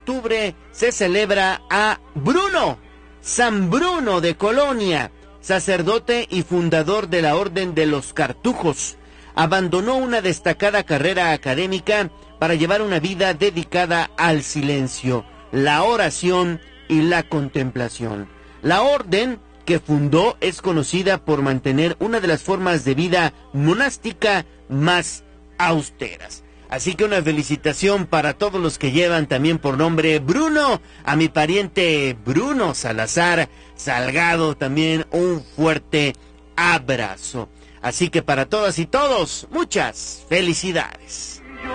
octubre se celebra a Bruno, San Bruno de Colonia, sacerdote y fundador de la Orden de los Cartujos. Abandonó una destacada carrera académica para llevar una vida dedicada al silencio, la oración y la contemplación. La orden que fundó es conocida por mantener una de las formas de vida monástica más austeras. Así que una felicitación para todos los que llevan también por nombre Bruno, a mi pariente Bruno Salazar Salgado también un fuerte abrazo. Así que para todas y todos, muchas felicidades.